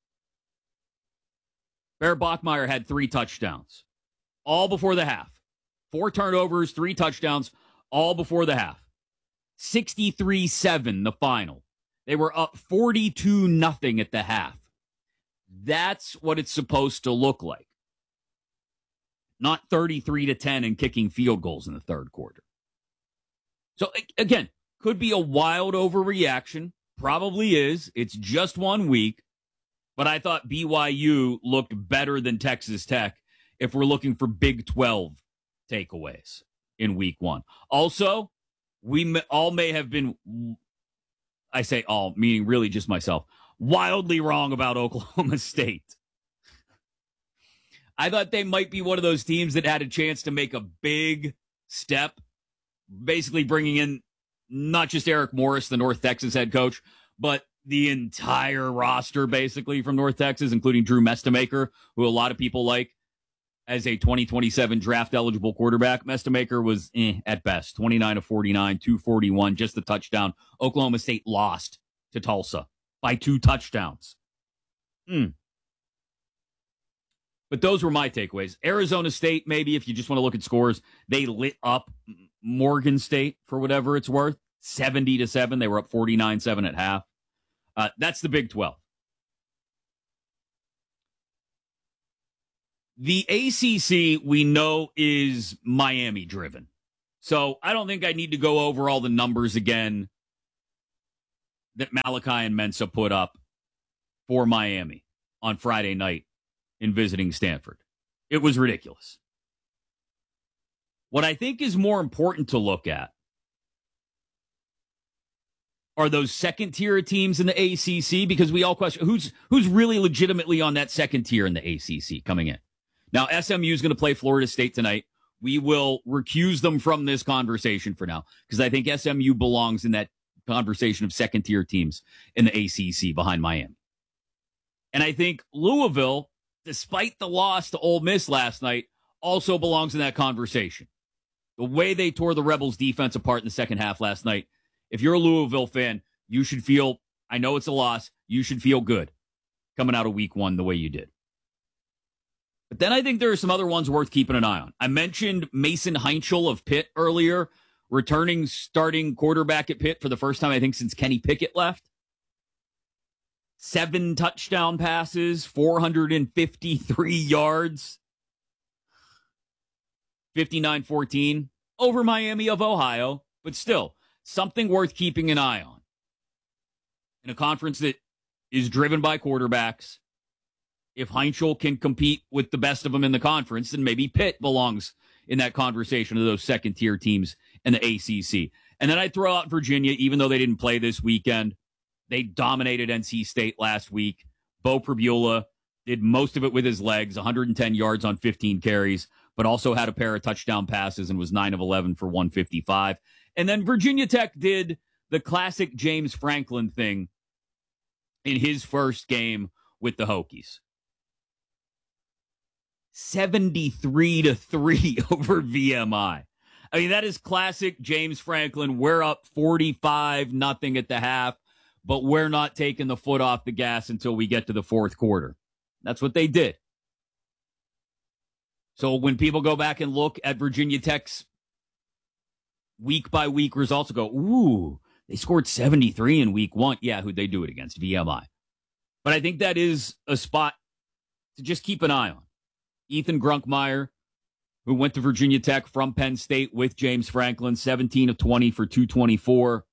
Bear Bachmeier had three touchdowns, all before the half. Four turnovers, three touchdowns, all before the half. sixty-three seven the final. They were up forty-two nothing at the half. That's what it's supposed to look like. Not thirty-three to ten and kicking field goals in the third quarter. So, again, could be a wild overreaction. Probably is. It's just one week. But I thought B Y U looked better than Texas Tech if we're looking for Big twelve takeaways in week one. Also, we may, all may have been, I say all, meaning really just myself, wildly wrong about Oklahoma State. I thought they might be one of those teams that had a chance to make a big step, basically bringing in not just Eric Morris, the North Texas head coach, but the entire roster, basically, from North Texas, including Drew Mestamaker, who a lot of people like as a twenty twenty-seven draft-eligible quarterback. Mestamaker was eh, at best, twenty-nine of forty-nine, two forty-one, just the touchdown. Oklahoma State lost to Tulsa by two touchdowns. Hmm. But those were my takeaways. Arizona State, maybe, if you just want to look at scores, they lit up Morgan State for whatever it's worth. seventy to seven. They were up forty-nine seven at half. Uh, that's the Big twelve. The A C C, we know, is Miami driven. So I don't think I need to go over all the numbers again that Malachi and Mensa put up for Miami on Friday night in visiting Stanford. It was ridiculous. What I think is more important to look at are those second tier teams in the A C C, because we all question who's who's really legitimately on that second tier in the A C C coming in. Now, S M U is going to play Florida State tonight. We will recuse them from this conversation for now, because I think S M U belongs in that conversation of second tier teams in the A C C behind Miami. And I think Louisville, despite the loss to Ole Miss last night, also belongs in that conversation. The way they tore the Rebels defense apart in the second half last night, if you're a Louisville fan, you should feel, I know it's a loss, you should feel good coming out of week one the way you did. But then I think there are some other ones worth keeping an eye on. I mentioned Mason Heinchel of Pitt earlier, returning starting quarterback at Pitt for the first time, I think, since Kenny Pickett left. Seven touchdown passes, four hundred fifty-three yards, fifty-nine fourteen over Miami of Ohio, but still something worth keeping an eye on. In a conference that is driven by quarterbacks, if Heinchel can compete with the best of them in the conference, then maybe Pitt belongs in that conversation of those second-tier teams in the A C C. And then I'd throw out Virginia, even though they didn't play this weekend. They dominated N C State last week. Bo Pribula did most of it with his legs, one hundred ten yards on fifteen carries, but also had a pair of touchdown passes and was nine of eleven for one fifty-five. And then Virginia Tech did the classic James Franklin thing in his first game with the Hokies. seventy-three to three over V M I. I mean, that is classic James Franklin. We're up forty-five nothing at the half, but we're not taking the foot off the gas until we get to the fourth quarter. That's what they did. So when people go back and look at Virginia Tech's week-by-week results, go, ooh, they scored seventy-three in week one. Yeah, who'd they do it against? V M I. But I think that is a spot to just keep an eye on. Ethan Grunkmeyer, who went to Virginia Tech from Penn State with James Franklin, seventeen of twenty for two twenty-four.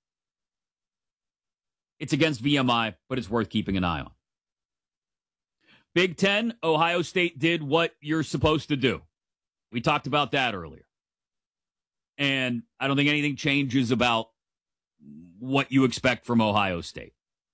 It's against V M I, but it's worth keeping an eye on. Big Ten, Ohio State did what you're supposed to do. We talked about that earlier. And I don't think anything changes about what you expect from Ohio State.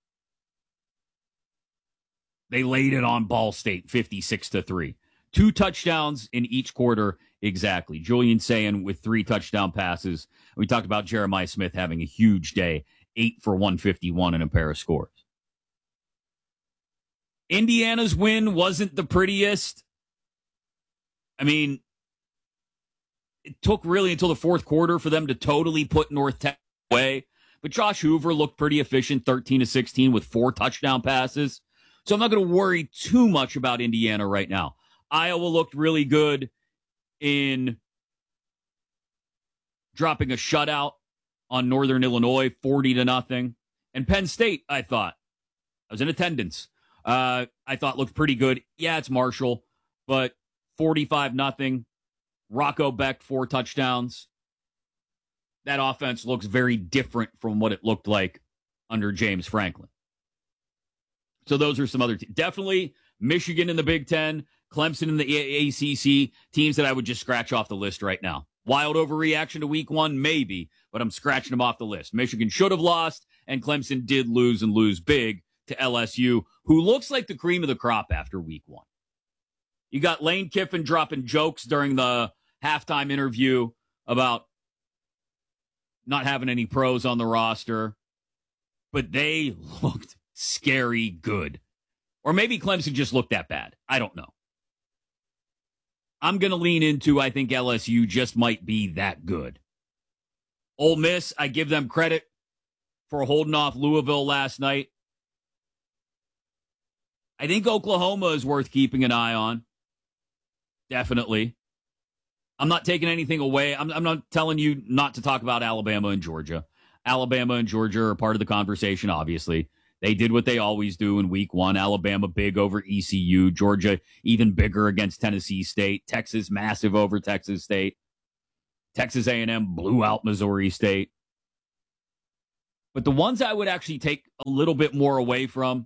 They laid it on Ball State, fifty-six to three. Two touchdowns in each quarter exactly. Julian Sayin with three touchdown passes. We talked about Jeremiah Smith having a huge day, eight for one fifty-one and a pair of scores. Indiana's win wasn't the prettiest. I mean, it took really until the fourth quarter for them to totally put North Tech away. But Josh Hoover looked pretty efficient, thirteen to sixteen with four touchdown passes. So I'm not going to worry too much about Indiana right now. Iowa looked really good in dropping a shutout on Northern Illinois, forty to nothing. And Penn State, I thought, I was in attendance. Uh, I thought looked pretty good. Yeah, it's Marshall, but forty-five nothing. Rocco Beck, four touchdowns. That offense looks very different from what it looked like under James Franklin. So those are some other teams. Definitely Michigan in the Big Ten, Clemson in the A C C, teams that I would just scratch off the list right now. Wild overreaction to week one, maybe, but I'm scratching them off the list. Michigan should have lost, and Clemson did lose and lose big to L S U, who looks like the cream of the crop after week one. You got Lane Kiffin dropping jokes during the halftime interview about not having any pros on the roster, but they looked scary good. Or maybe Clemson just looked that bad. I don't know. I'm going to lean into, I think L S U just might be that good. Ole Miss, I give them credit for holding off Louisville last night. I think Oklahoma is worth keeping an eye on. Definitely. I'm not taking anything away. I'm, I'm not telling you not to talk about Alabama and Georgia. Alabama and Georgia are part of the conversation, obviously. They did what they always do in week one. Alabama big over E C U. Georgia even bigger against Tennessee State. Texas massive over Texas State. Texas A and M blew out Missouri State. But the ones I would actually take a little bit more away from,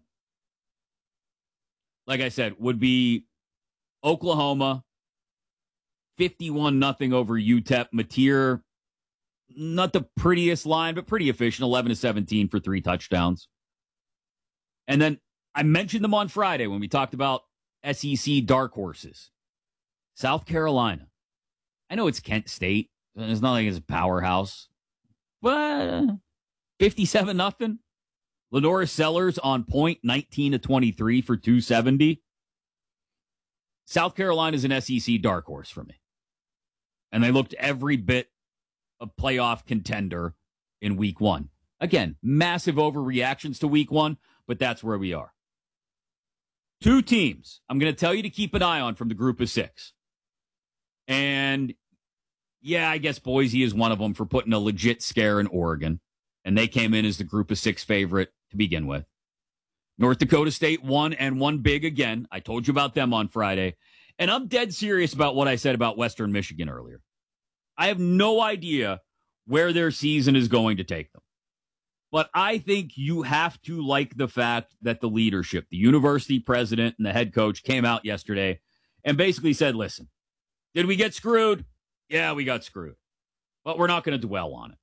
like I said, would be Oklahoma, fifty-one nothing over U T E P. Mateer, not the prettiest line, but pretty efficient, eleven to seventeen for three touchdowns. And then I mentioned them on Friday when we talked about S E C dark horses. South Carolina. I know it's Kent State. It's not like it's a powerhouse. But fifty-seven nothing. Lenora Sellers on point, nineteen to twenty-three for two seventy. South Carolina is an S E C dark horse for me. And they looked every bit a playoff contender in week one. Again, massive overreactions to week one, but that's where we are. Two teams I'm going to tell you to keep an eye on from the group of six. And yeah, I guess Boise is one of them for putting a legit scare in Oregon. And they came in as the group of six favorite to begin with. North Dakota State won and won big again. I told you about them on Friday. And I'm dead serious about what I said about Western Michigan earlier. I have no idea where their season is going to take them. But I think you have to like the fact that the leadership, the university president and the head coach came out yesterday and basically said, listen, did we get screwed? Yeah, we got screwed. But we're not going to dwell on it.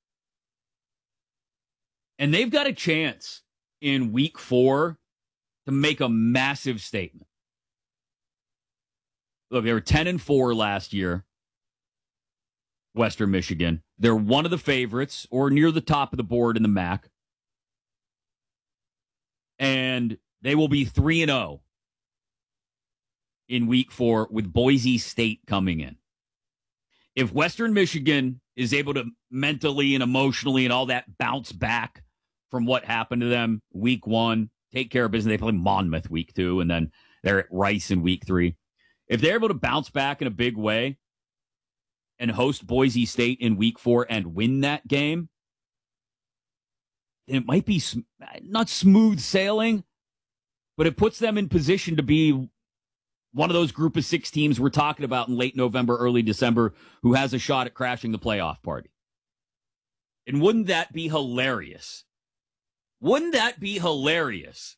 And they've got a chance in week four to make a massive statement. Look, they were ten and four last year, Western Michigan. They're one of the favorites or near the top of the board in the M A C. And they will be three and oh in week four with Boise State coming in. If Western Michigan is able to mentally and emotionally and all that bounce back from what happened to them week one, take care of business. They play Monmouth week two, and then they're at Rice in week three. If they're able to bounce back in a big way and host Boise State in week four and win that game, then it might be sm- not smooth sailing, but it puts them in position to be one of those group of six teams we're talking about in late November, early December, who has a shot at crashing the playoff party. And wouldn't that be hilarious? Wouldn't that be hilarious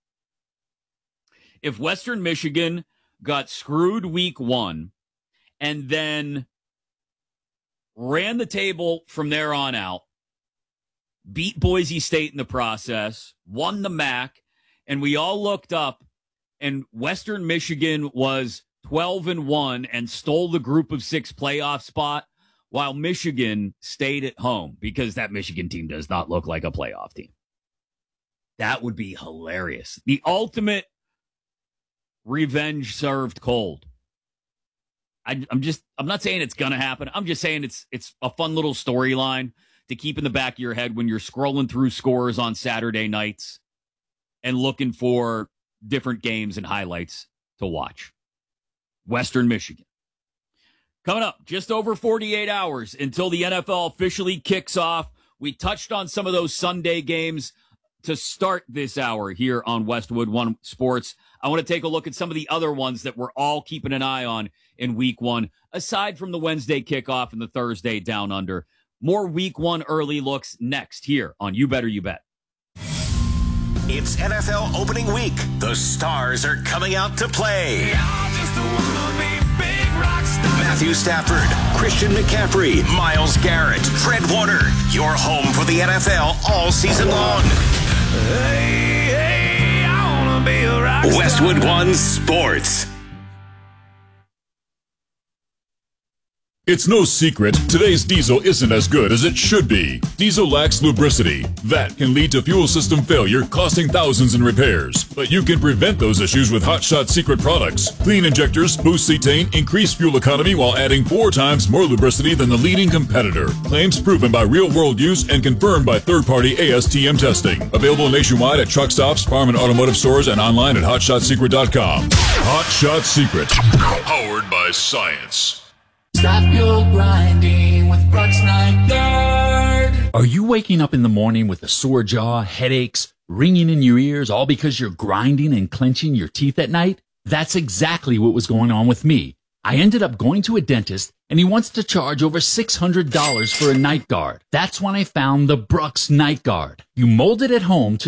if Western Michigan got screwed week one and then ran the table from there on out, beat Boise State in the process, won the M A C, and we all looked up and Western Michigan was twelve and one and stole the group of six playoff spot while Michigan stayed at home because that Michigan team does not look like a playoff team. That would be hilarious. The ultimate revenge served cold. I, I'm just, I'm not saying it's going to happen. I'm just saying it's, it's a fun little storyline to keep in the back of your head when you're scrolling through scores on Saturday nights and looking for different games and highlights to watch. Western Michigan. Coming up, just over forty-eight hours until the N F L officially kicks off. We touched on some of those Sunday games to start this hour here on Westwood One Sports. I want to take a look at some of the other ones that we're all keeping an eye on in week one, aside from the Wednesday kickoff and the Thursday down under. More week one early looks next here on You Better You Bet. It's N F L opening week. The stars are coming out to play. Matthew Stafford, Christian McCaffrey, Myles Garrett, Fred Warner. Your home for the N F L all season long. Hey, hey, I wanna be a rock star. Westwood One Sports. It's no secret, today's diesel isn't as good as it should be. Diesel lacks lubricity. That can lead to fuel system failure, costing thousands in repairs. But you can prevent those issues with Hot Shot Secret products. Clean injectors, boost cetane, increase fuel economy while adding four times more lubricity than the leading competitor. Claims proven by real-world use and confirmed by third-party A S T M testing. Available nationwide at truck stops, farm and automotive stores, and online at hot shot secret dot com. Hot Shot Secret. Powered by science. Stop your grinding with Brooks Night Guard. Are you waking up in the morning with a sore jaw, headaches, Ringing in your ears all because you're grinding and clenching your teeth at night? That's exactly what was going on with me. I ended up going to a dentist, and he wants to charge over six hundred dollars for a night guard. That's when I found the Brooks Night Guard. You mold it at home to